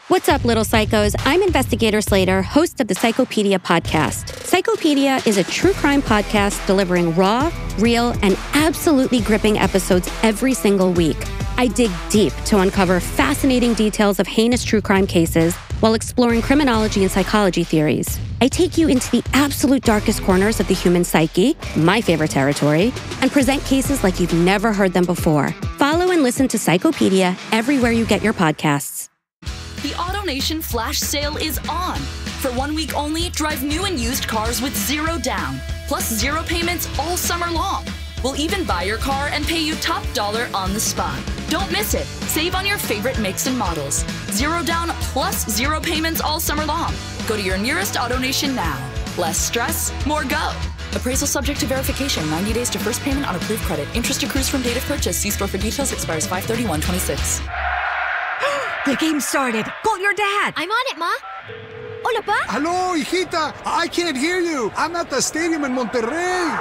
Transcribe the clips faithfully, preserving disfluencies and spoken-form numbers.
What's up, little psychos? I'm Investigator Slater, host of the Psychopedia podcast. Psychopedia is a true crime podcast delivering raw, real, and absolutely gripping episodes every single week. I dig deep to uncover fascinating details of heinous true crime cases while exploring criminology and psychology theories. I take you into the absolute darkest corners of the human psyche, my favorite territory, and present cases like you've never heard them before. Follow and listen to Psychopedia everywhere you get your podcasts. The AutoNation flash sale is on. For one week only, drive new and used cars with zero down, plus zero payments all summer long. We'll even buy your car and pay you top dollar on the spot. Don't miss it. Save on your favorite makes and models. Zero down plus zero payments all summer long. Go to your nearest AutoNation now. Less stress, more go. Appraisal subject to verification. ninety days to first payment on approved credit. Interest accrues from date of purchase. See store for details. Expires five thirty-one twenty-six. The game started. Call your dad. I'm on it, Ma. Hola, Pa. Hello, hijita. I can't hear you. I'm at the stadium in Monterrey.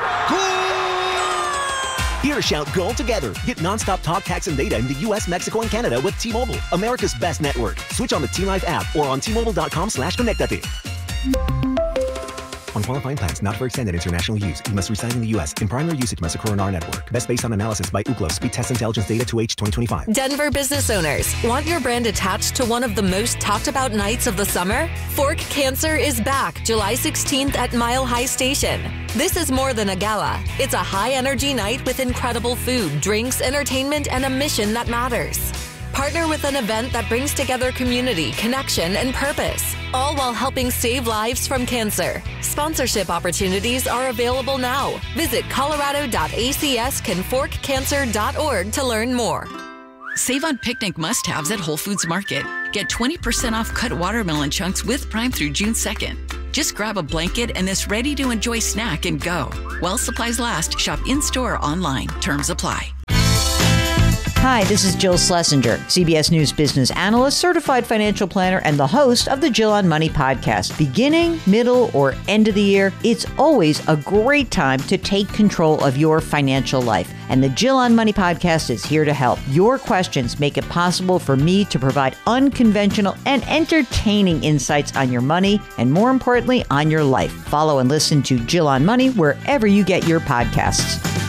Goal! Here, shout goal together. Get nonstop talk, text, and data in the U S, Mexico, and Canada with T-Mobile, America's best network. Switch on the T-Life app or on T-Mobile.com slash connectate. On qualifying plans not for extended international use, you must reside in the U S. In primary usage must occur on our network. Best based on analysis by Ookla. Speed Test Intelligence Data to H twenty twenty-five. Denver business owners, want your brand attached to one of the most talked about nights of the summer? Fork Cancer is back July sixteenth at Mile High Station. This is more than a gala. It's a high-energy night with incredible food, drinks, entertainment, and a mission that matters. Partner with an event that brings together community, connection, and purpose, all while helping save lives from cancer. Sponsorship opportunities are available now. Visit colorado dot a c s can fork cancer dot org to learn more. Save on picnic must-haves at Whole Foods Market. Get twenty percent off cut watermelon chunks with Prime through June second. Just grab a blanket and this ready-to-enjoy snack and go. While supplies last, shop in-store or online. Terms apply. Hi, this is Jill Schlesinger, C B S News business analyst, certified financial planner, and the host of the Jill on Money podcast. Beginning, middle, or end of the year, it's always a great time to take control of your financial life. And the Jill on Money podcast is here to help. Your questions make it possible for me to provide unconventional and entertaining insights on your money, and more importantly, on your life. Follow and listen to Jill on Money wherever you get your podcasts.